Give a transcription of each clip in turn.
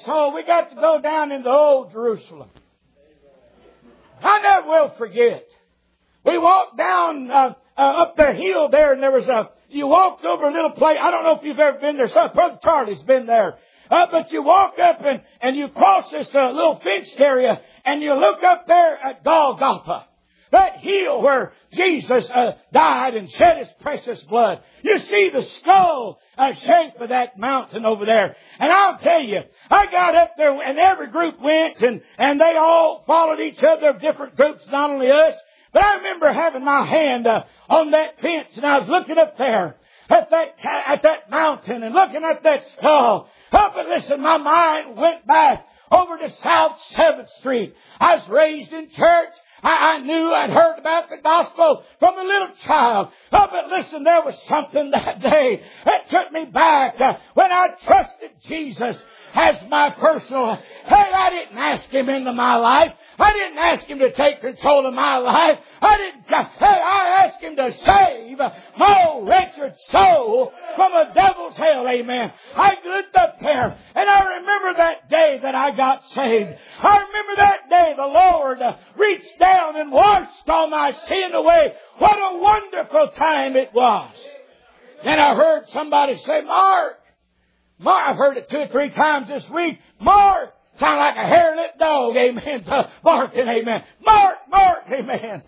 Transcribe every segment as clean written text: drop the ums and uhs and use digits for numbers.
so we got to go down into Old Jerusalem. I never will forget. We walked down up the hill there, and there was you walked over a little place. I don't know if you've ever been there. So Brother Charlie's been there. But you walk up and you cross this little fenced area, and you look up there at Golgotha. That hill where Jesus died and shed His precious blood. You see the skull shape of that mountain over there. And I'll tell you, I got up there and every group went and they all followed each other, different groups, not only us. But I remember having my hand on that fence, and I was looking up there at that mountain and looking at that skull. Oh, but listen, my mind went back over to South 7th Street. I was raised in church. I knew I'd heard about the gospel from a little child. Oh, but listen, there was something that day that took me back when I trusted Jesus as my personal. Hey, I didn't ask Him into my life. I didn't ask Him to take control of my life. I asked Him to save my old wretched soul from a devil's hell. Amen. I looked up there and I remember that day that I got saved. I remember that day the Lord reached down and washed all my sin away. What a wonderful time it was. Then I heard somebody say, Mark, I've heard it 2 or 3 times this week. Mark, sound like a hair-lit dog, amen, barking, amen. Mark, amen.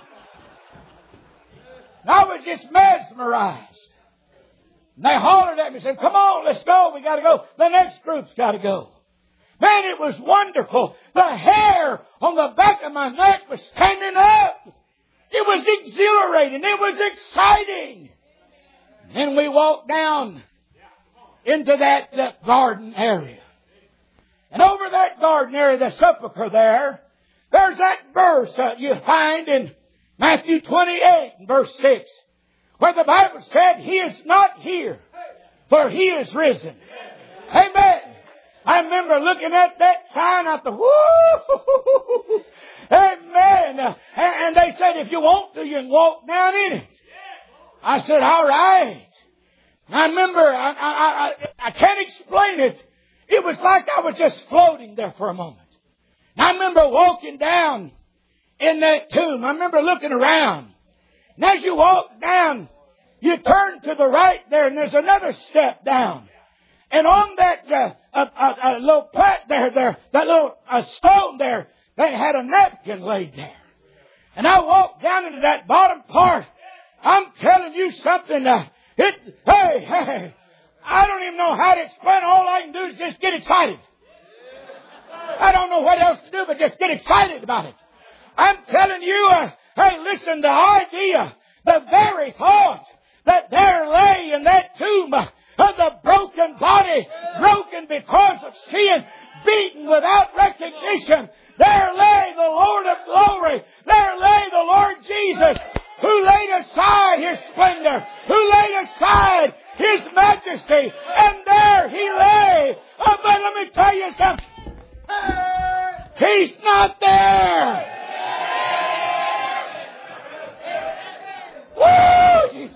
I was just mesmerized. And they hollered at me and said, come on, let's go, we got to go. The next group's got to go. Man, it was wonderful. The hair on the back of my neck was standing up. It was exhilarating. It was exciting. And then we walked down into that garden area. And over that garden area, the sepulchre there's that verse you find in Matthew 28 and verse 6, where the Bible said, He is not here, for He is risen. Amen. I remember looking at that sign, I thought, woo! Amen. And they said, if you want to, you can walk down in it. I said, all right. I remember, I can't explain it. It was like I was just floating there for a moment. And I remember walking down in that tomb. I remember looking around. And as you walk down, you turn to the right there, and there's another step down. And on that little plat there, that little stone there, they had a napkin laid there. And I walked down into that bottom part. I'm telling you something. Hey, I don't even know how to explain. All I can do is just get excited. I don't know what else to do but just get excited about it. I'm telling you, hey, listen, the idea, the very thought that there lay in that tomb of the broken body, broken because of sin, beaten without recognition, there lay the Lord of glory. There lay the Lord Jesus, who laid aside His splendor, who laid aside His majesty, and there He lay. Oh, but let me tell you something. He's not there. Woo! Jesus.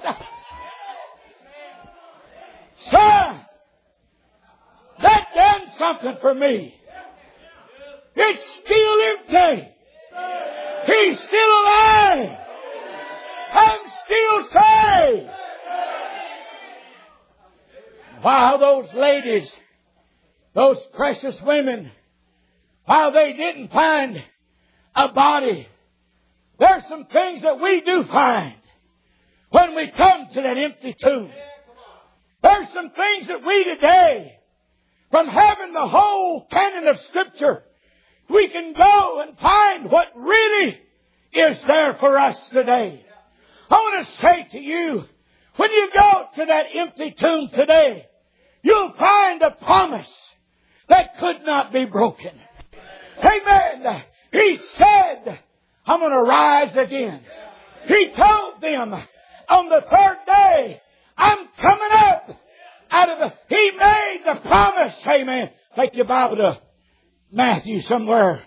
Son, that done something for me. It's still empty. He's still alive. I'm still saved. While those ladies, those precious women, while they didn't find a body, there's some things that we do find when we come to that empty tomb. There's some things that we today, from having the whole canon of Scripture, we can go and find what really is there for us today. I want to say to you, when you go to that empty tomb today, you'll find a promise that could not be broken. Amen. He said, I'm going to rise again. He told them on the third day, I'm coming up out of He made the promise. Amen. Take your Bible to Matthew somewhere.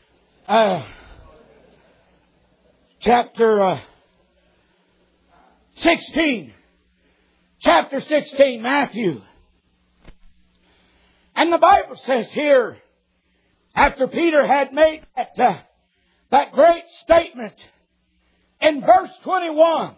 Chapter 16. Chapter 16, Matthew. And the Bible says here, after Peter had made that great statement, in verse 21,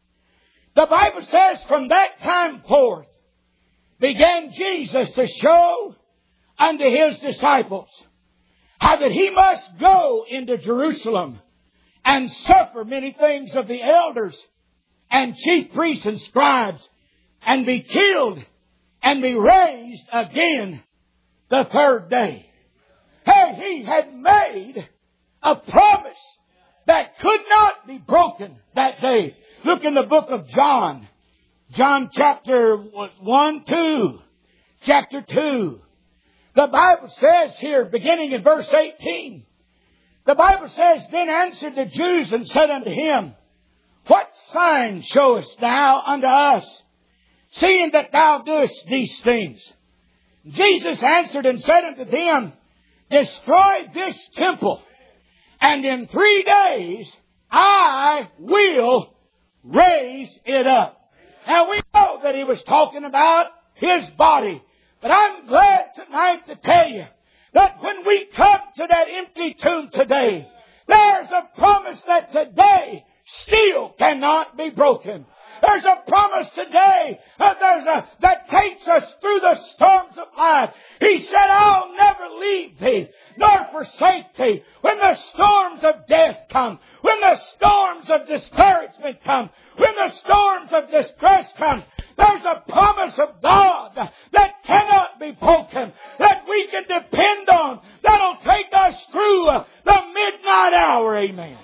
the Bible says, from that time forth began Jesus to show unto His disciples how that He must go into Jerusalem and suffer many things of the elders and chief priests and scribes, and be killed and be raised again the third day. Hey, He had made a promise that could not be broken that day. Look in the book of John. John chapter 1, 2. Chapter 2. The Bible says here, beginning in verse 18, the Bible says, then answered the Jews and said unto Him, what sign showest thou unto us, seeing that thou doest these things? Jesus answered and said unto them, destroy this temple, and in 3 days I will raise it up. Now we know that He was talking about His body. But I'm glad tonight to tell you that when we come to that empty tomb today, there's a promise that today still cannot be broken. There's a promise today that takes us through the storms of life. He said, I'll never leave thee nor forsake thee. When the storms of death come, when the storms of discouragement come, when the storms of distress come, there's a promise of God that cannot be broken, that we can depend on, that'll take us through the midnight hour. Amen.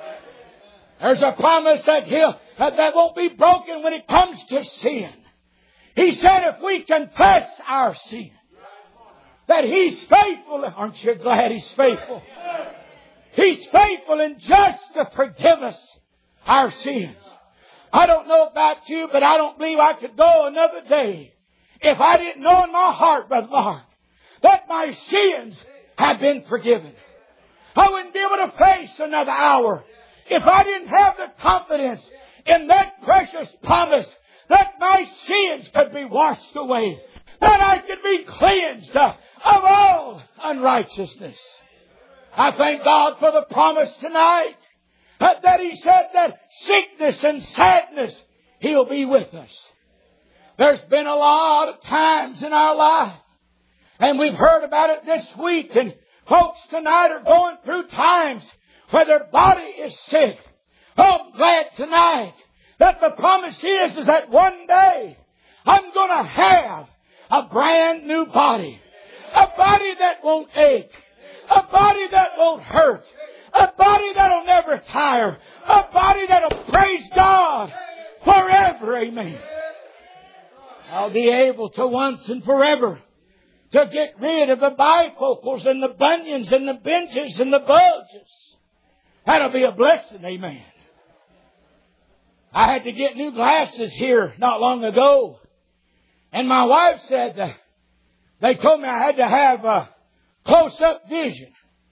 There's a promise that won't be broken when it comes to sin. He said if we confess our sin, that He's faithful. Aren't you glad He's faithful? He's faithful and just to forgive us our sins. I don't know about you, but I don't believe I could go another day if I didn't know in my heart, Brother Mark, that my sins have been forgiven. I wouldn't be able to face another hour if I didn't have the confidence in that precious promise that my sins could be washed away, that I could be cleansed of all unrighteousness. I thank God for the promise tonight that He said that sickness and sadness He'll be with us. There's been a lot of times in our life, and we've heard about it this week, and folks tonight are going through times where their body is sick. Oh, I'm glad tonight that the promise is that one day I'm going to have a brand new body. A body that won't ache. A body that won't hurt. A body that'll never tire. A body that'll praise God forever. Amen. I'll be able to once and forever to get rid of the bifocals and the bunions and the benches and the bulges. That'll be a blessing. Amen. I had to get new glasses here not long ago. And my wife said they told me I had to have close-up vision.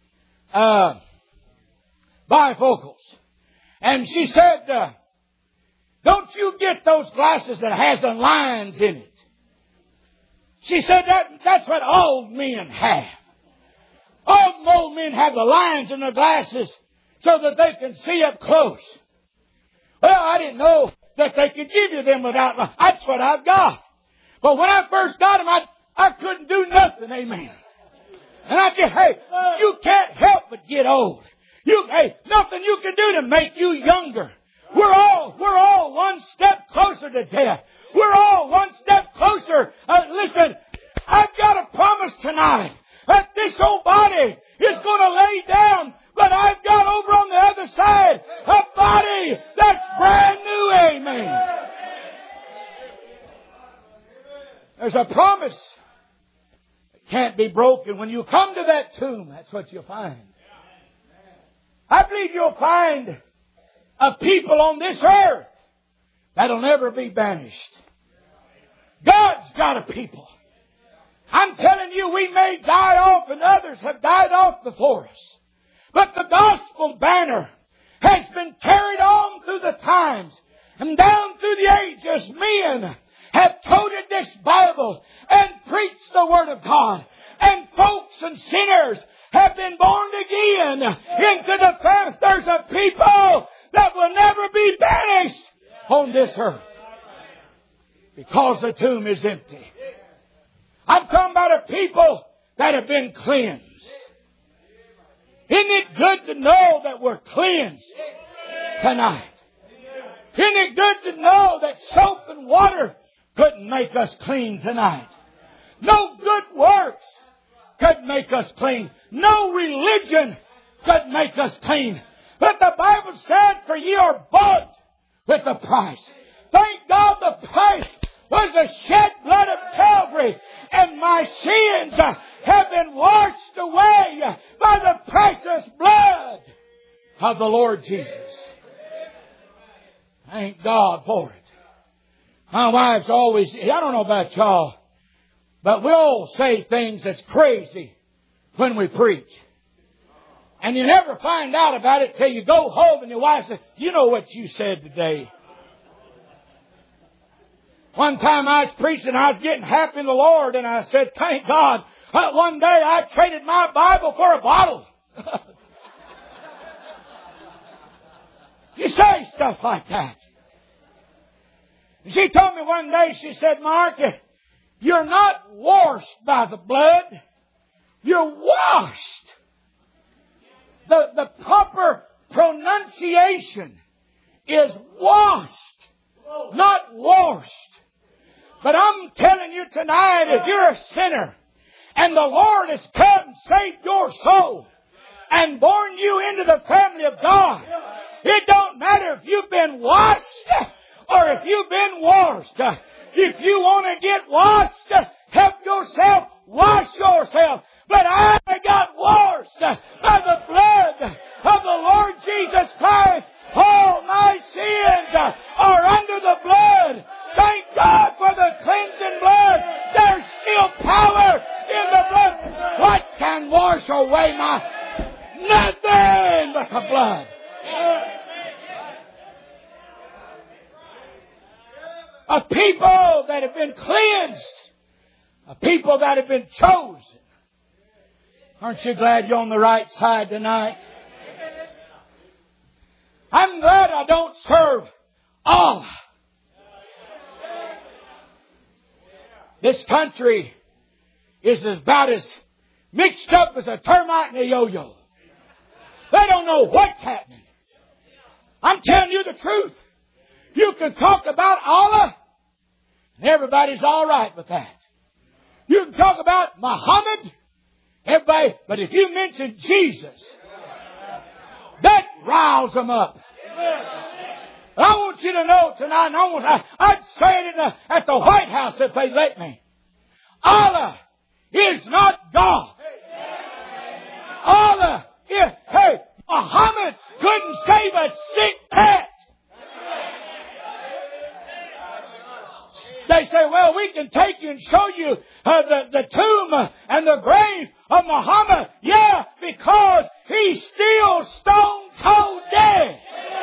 Bifocals. And she said, don't you get those glasses that has the lines in it. She said that's what old men have. Old men have the lines in their glasses so that they can see up close. Well, I didn't know that they could give you them without lines. That's what I've got. But when I first got them, I couldn't do nothing. Amen. And I just, you can't help but get old. Nothing you can do to make you younger. We're all one step closer to death. We're all one step closer. Listen, I've got a promise tonight that this old body is going to lay down, but I've got over on the other side a body that's brand new. Amen. There's a promise that can't be broken. When you come to that tomb, that's what you'll find. I believe you'll find a people on this earth that'll never be banished. God's got a people. I'm telling you, we may die off and others have died off before us. But the gospel banner has been carried on through the times and down through the ages. Men have quoted this Bible and preached the Word of God. And folks and sinners have been born again into the family. There's a people that will never be banished on this earth because the tomb is empty. I'm talking about a people that have been cleansed. Isn't it good to know that we're cleansed tonight? Isn't it good to know that soap and water couldn't make us clean tonight? No good works could make us clean. No religion could make us clean. But the Bible said, for ye are bought with a price. Thank God the price was the shed blood of Calvary. And my sins have been washed away by the precious blood of the Lord Jesus. Thank God for it. My wife's always, I don't know about y'all, but we all say things that's crazy when we preach. And you never find out about it till you go home and your wife says, you know what you said today. One time I was preaching, I was getting happy in the Lord, and I said, thank God, one day I traded my Bible for a bottle. You say stuff like that. She told me one day, she said, Mark, you're not washed by the blood. You're washed. The proper pronunciation is washed, not washed. But I'm telling you tonight, if you're a sinner and the Lord has come and saved your soul and born you into the family of God, it don't matter if you've been washed or if you've been washed. If you want to get washed, help yourself, wash yourself. But I got washed by the blood of the Lord Jesus Christ. All my sins are under the blood. Thank God for the cleansing blood. There's still power in the blood. What can wash away my... Nothing but the blood. A people that have been cleansed. A people that have been chosen. Aren't you glad you're on the right side tonight? I'm glad I don't serve Allah. This country is about as mixed up as a termite and a yo-yo. They don't know what's happening. I'm telling you the truth. You can talk about Allah, and everybody's all right with that. You can talk about Muhammad, everybody, but if you mention Jesus, that riles them up. I want you to know tonight, I'd say it at the White House if they let me. Allah is not God. Allah is, Muhammad couldn't save a sick cat. They say, well, we can take you and show you the tomb and the grave of Muhammad. Yeah, because he's still stone cold dead.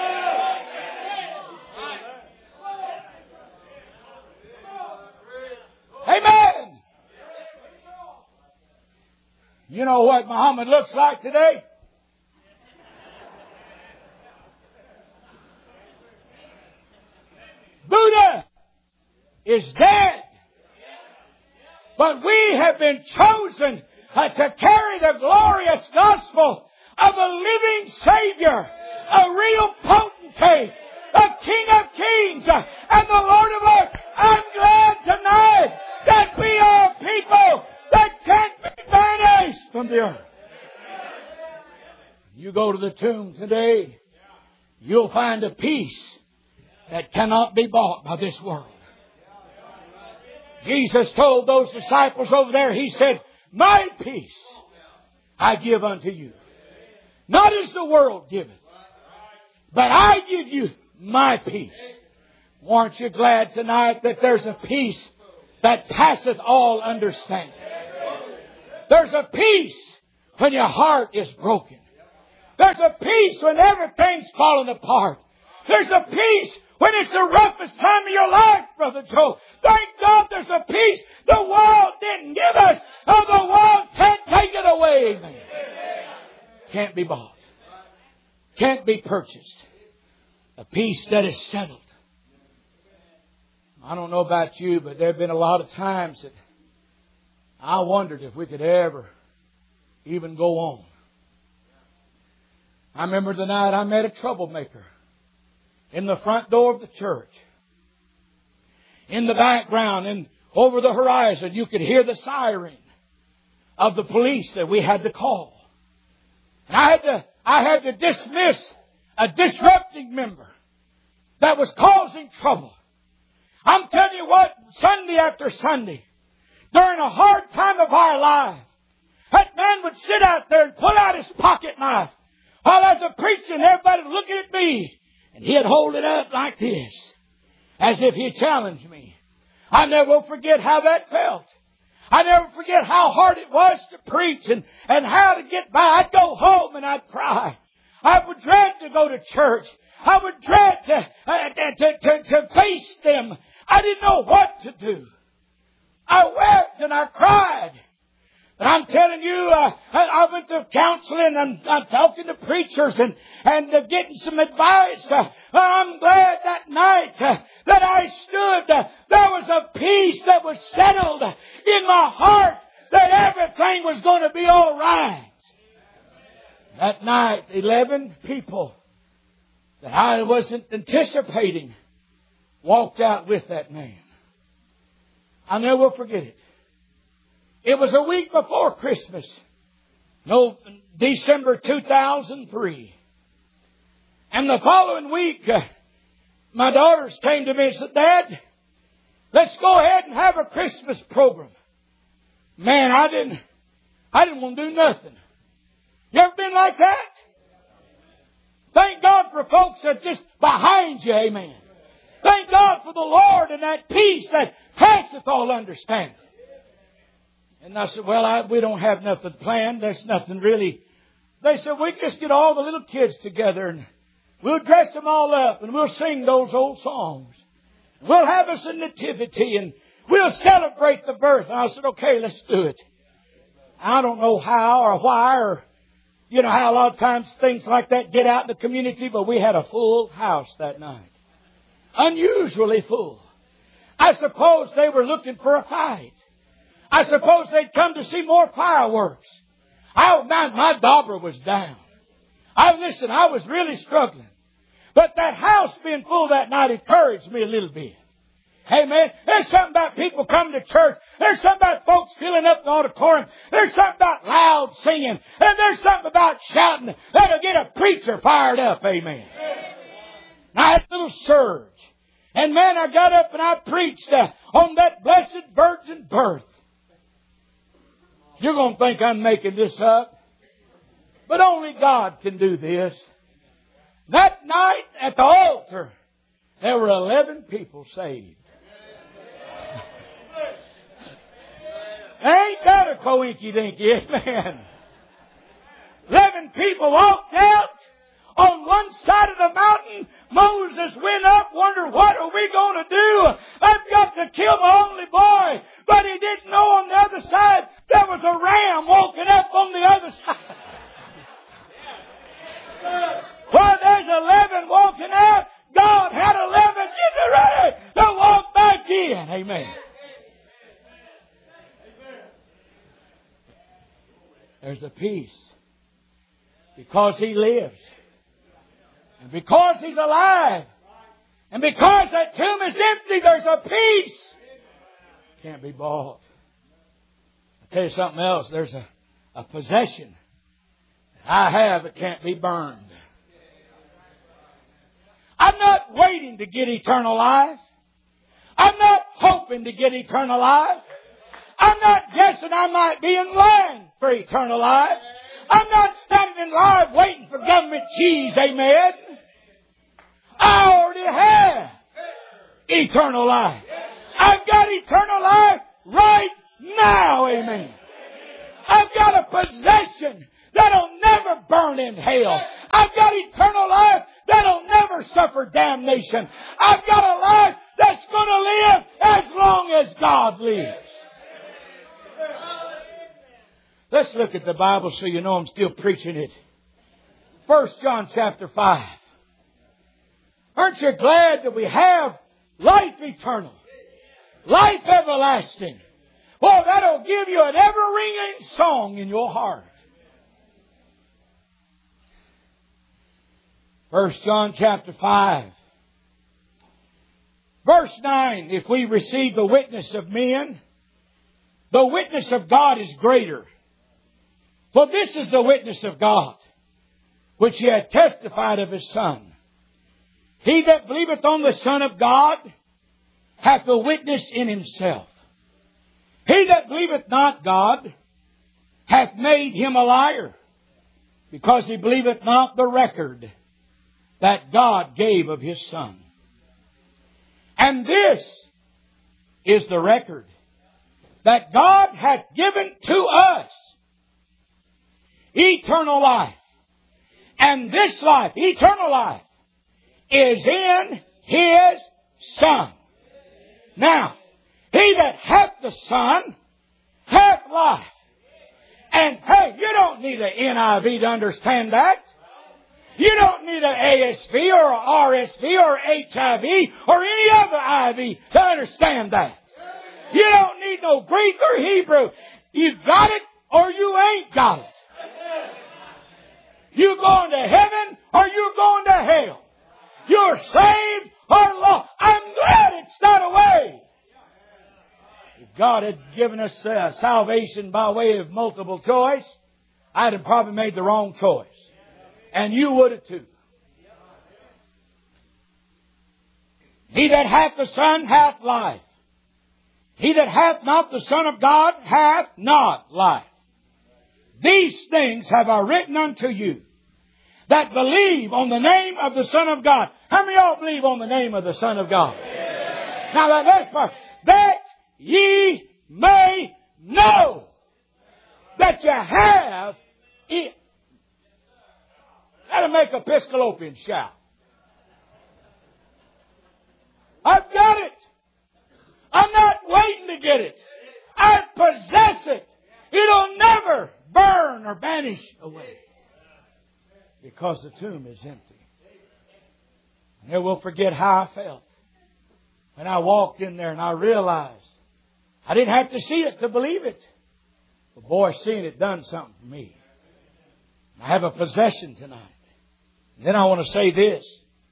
Amen. You know what Muhammad looks like today? Buddha is dead. But we have been chosen to carry the glorious gospel of a living Savior, a real potentate, a King of Kings, and the Lord of Lords. I'm glad tonight that we are people that can't be banished from the earth. You go to the tomb today, you'll find a peace that cannot be bought by this world. Jesus told those disciples over there, He said, my peace I give unto you. Not as the world giveth, but I give you my peace. Aren't you glad tonight that there's a peace that passeth all understanding? There's a peace when your heart is broken. There's a peace when everything's falling apart. There's a peace When it's the roughest time of your life, Brother Joe, thank God there's a peace the world didn't give us, or the world can't take it away. Amen. Can't be bought. Can't be purchased. A peace that is settled. I don't know about you, but there have been a lot of times that I wondered if we could ever even go on. I remember the night I met a troublemaker in the front door of the church. In the background and over the horizon, you could hear the siren of the police that we had to call. And I had to dismiss a disrupting member that was causing trouble. I'm telling you what, Sunday after Sunday, during a hard time of our life, that man would sit out there and pull out his pocket knife while I was preaching, everybody looking at me. And he'd hold it up like this, as if he challenged me. I never will forget how that felt. I never forget how hard it was to preach and how to get by. I'd go home and I'd cry. I would dread to go to church. I would dread to face them. I didn't know what to do. I wept and I cried. But I'm telling you, I went to counseling. I'm talking to preachers and getting some advice. I'm glad that night that I stood. There was a peace that was settled in my heart that everything was going to be all right. That night, 11 people that I wasn't anticipating walked out with that man. I'll never forget it. It was a week before Christmas. December 2003. And the following week, my daughters came to me and said, Dad, let's go ahead and have a Christmas program. Man, I didn't want to do nothing. You ever been like that? Thank God for folks that just behind you, amen. Thank God for the Lord and that peace that passeth all understanding. And I said, well, we don't have nothing planned. There's nothing really. They said, we just get all the little kids together and we'll dress them all up and we'll sing those old songs. We'll have us a nativity and we'll celebrate the birth. And I said, okay, let's do it. I don't know how or why or, you know, how a lot of times things like that get out in the community, but we had a full house that night. Unusually full. I suppose they were looking for a fight. I suppose they'd come to see more fireworks. My dauber was down. I was really struggling. But that house being full that night encouraged me a little bit. Hey man, there's something about people coming to church. There's something about folks filling up the auditorium. There's something about loud singing. And there's something about shouting that'll get a preacher fired up. Amen. And I had a little surge. And man, I got up and I preached on that blessed virgin birth. You're going to think I'm making this up. But only God can do this. That night at the altar, there were 11 people saved. Ain't that a coinky-dinky, amen? 11 people walked out. On one side of the mountain, Moses went up, wondered, what are we going to do? I've got to kill my only boy. But he didn't know on the other side there was a ram walking up on the other side. Well, there's 11 walking out. God had 11 getting ready to walk back in. Amen. There's a peace. Because He lives. And because He's alive. And because that tomb is empty, there's a peace. Can't be bought. I'll tell you something else. There's a possession that I have that can't be burned. I'm not waiting to get eternal life. I'm not hoping to get eternal life. I'm not guessing I might be in line for eternal life. I'm not standing in line waiting for government cheese, amen. I already have eternal life. I've got eternal life right now, amen. I've got a possession that'll never burn in hell. I've got eternal life that'll never never suffer damnation. I've got a life that's going to live as long as God lives. Let's look at the Bible so you know I'm still preaching it. 1 John chapter 5. Aren't you glad that we have life eternal? Life everlasting. Well, that'll give you an ever-ringing song in your heart. 1 John chapter 5. Verse 9, if we receive the witness of men, the witness of God is greater. For this is the witness of God, which He hath testified of His Son. He that believeth on the Son of God hath a witness in himself. He that believeth not God hath made him a liar, because he believeth not the record that God gave of His Son. And this is the record, that God hath given to us eternal life. And this life, eternal life, is in His Son. Now, he that hath the Son hath life. And hey, you don't need an NIV to understand that. You don't need an ASV or a RSV or HIV or any other IV to understand that. You don't need no Greek or Hebrew. You got it or you ain't got it. You going to heaven or you going to hell. You're saved or lost. I'm glad it's not a way. If God had given us salvation by way of multiple choice, I'd have probably made the wrong choice. And you would have too. He that hath the Son hath life. He that hath not the Son of God hath not life. These things have I written unto you, that believe on the name of the Son of God. How many of y'all believe on the name of the Son of God? Yeah. Now that next part, that ye may know that you have it. That'll make Episcopalian shout. I've got it. I'm not waiting to get it. I possess it. It'll never burn or vanish away. Because the tomb is empty. I never will forget how I felt when I walked in there and I realized I didn't have to see it to believe it. But boy, seeing it done something for me. I have a possession tonight. And then I want to say this.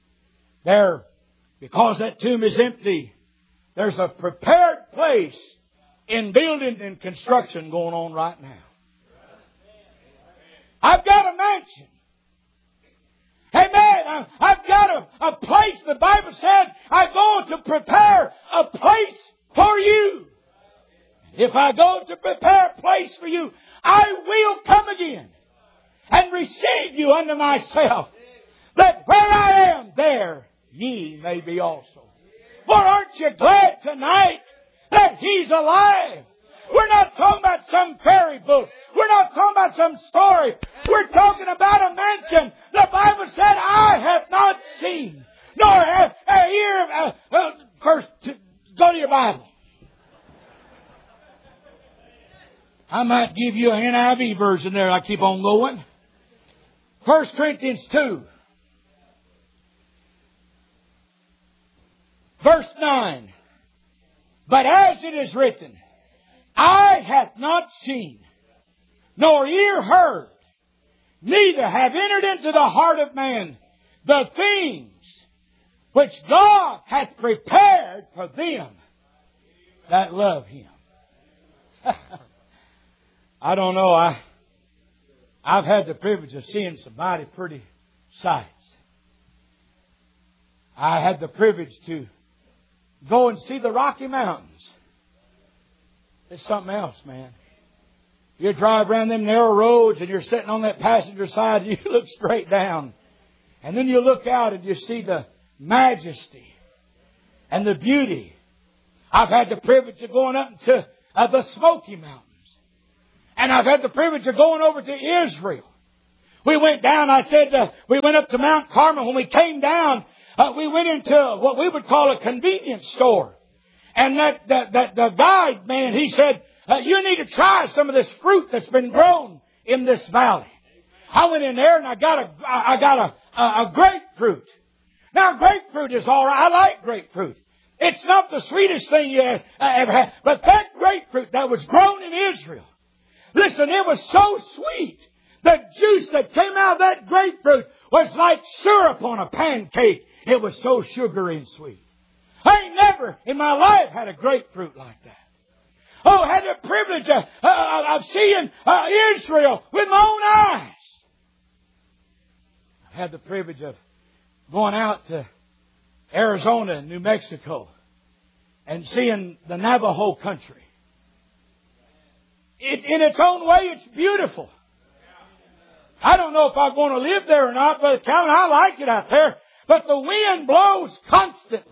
Because that tomb is empty, there's a prepared place in building and construction going on right now. I've got a mansion. Amen. I've got a place. The Bible said I go to prepare a place for you. If I go to prepare a place for you, I will come again and receive you unto myself, that where I am, there ye may be also. For aren't you glad tonight that He's alive? We're not talking about some fairy book. We're not talking about some story. We're talking about a mansion. The Bible said, I have not seen, nor have ear. First, go to your Bible. I might give you an NIV version there. I keep on going. 1 Corinthians 2. Verse 9. But as it is written, eye hath not seen, nor ear heard, neither have entered into the heart of man the things which God hath prepared for them that love Him. I don't know. I've had the privilege of seeing some mighty pretty sights. I had the privilege to go and see the Rocky Mountains. It's something else, man. You drive around them narrow roads and you're sitting on that passenger side and you look straight down. And then you look out and you see the majesty and the beauty. I've had the privilege of going up to the Smoky Mountains. And I've had the privilege of going over to Israel. We went down, we went up to Mount Carmel. When we came down, we went into what we would call a convenience store. And the guide man, he said, you need to try some of this fruit that's been grown in this valley. I went in there and I got a grapefruit. Now grapefruit is all right. I like grapefruit. It's not the sweetest thing you ever had. But that grapefruit that was grown in Israel, listen, it was so sweet. The juice that came out of that grapefruit was like syrup on a pancake. It was so sugary and sweet. I ain't never in my life had a grapefruit like that. Oh, I had the privilege of seeing Israel with my own eyes. I had the privilege of going out to Arizona and New Mexico and seeing the Navajo country. In its own way, it's beautiful. I don't know if I'm going to live there or not, but I like it out there. But the wind blows constantly.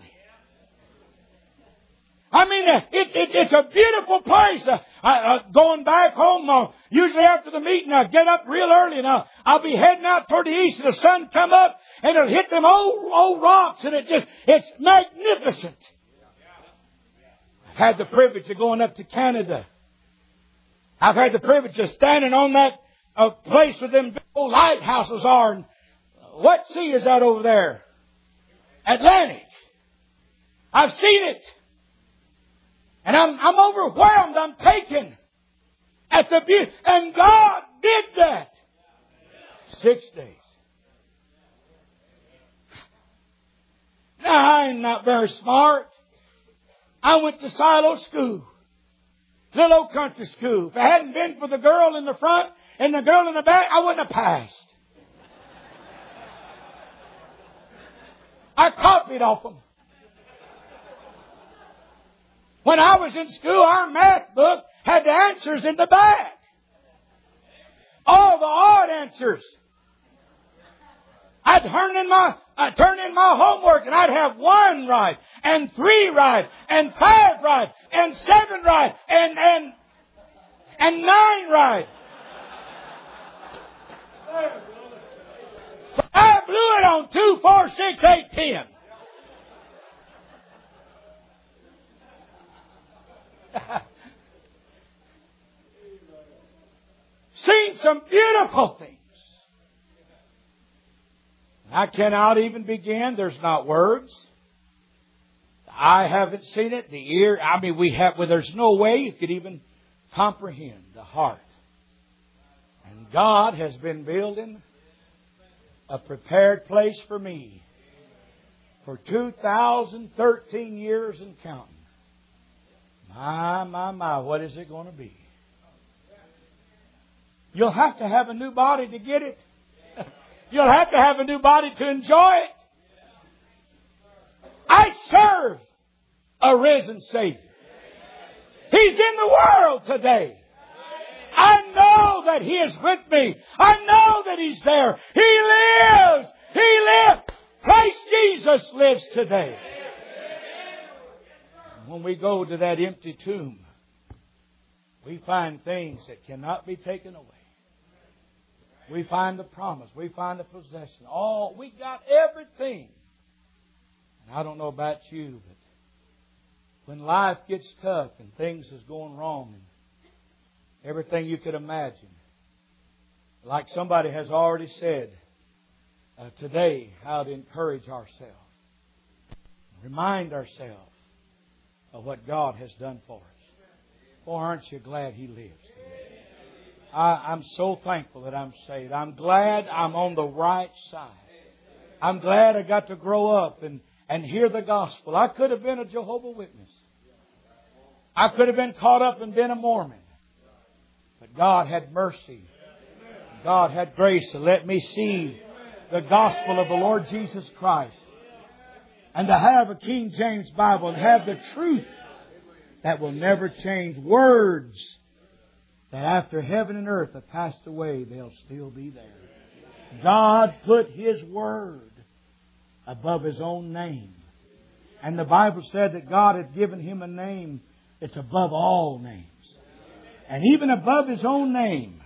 I mean, it's a beautiful place. Going back home, usually after the meeting, I get up real early and I'll be heading out toward the east and the sun come up and it'll hit them old rocks and it's magnificent. I've had the privilege of going up to Canada. I've had the privilege of standing on that place where them big old lighthouses are. And what sea is that over there? Atlantic. I've seen it. And I'm overwhelmed. I'm taken at the beauty. And God did that. 6 days. Now, I'm not very smart. I went to silo school. Little old country school. If it hadn't been for the girl in the front and the girl in the back, I wouldn't have passed. I copied off them. When I was in school, our math book had the answers in the back. All the odd answers. I'd turn in my homework and I'd have 1 right, and 3 right, and 5 right, and 7 right, and 9 right. But I blew it on 2, 4, 6, 8, 10. Seen some beautiful things. I cannot even begin. There's not words. I haven't seen it. The ear. There's no way you could even comprehend the heart. And God has been building a prepared place for me for 2013 years and counting. My, what is it going to be? You'll have to have a new body to get it. You'll have to have a new body to enjoy it. I serve a risen Savior. He's in the world today. I know that He is with me. I know that He's there. He lives. He lives. Christ Jesus lives today. When we go to that empty tomb, we find things that cannot be taken away. We find the promise. We find the possession. We got everything. And I don't know about you, but when life gets tough and things is going wrong and everything you could imagine, like somebody has already said today, how to encourage ourselves. Remind ourselves of what God has done for us. Boy, aren't you glad He lives today? I'm so thankful that I'm saved. I'm glad I'm on the right side. I'm glad I got to grow up and hear the gospel. I could have been a Jehovah's Witness. I could have been caught up and been a Mormon. But God had mercy. God had grace to let me see the gospel of the Lord Jesus Christ. And to have a King James Bible and have the truth that will never change. Words that after heaven and earth have passed away, they'll still be there. God put His Word above His own name. And the Bible said that God had given Him a name that's above all names. And even above His own name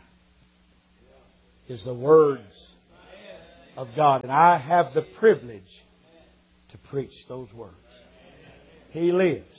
is the words of God. And I have the privilege to preach those words. He lives.